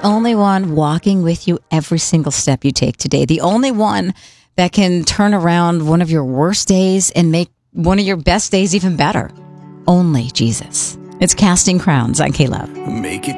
only one walking with you every single step you take today. The only one that can turn around one of your worst days and make one of your best days even better. Only Jesus. It's Casting Crowns on K-Love. Make it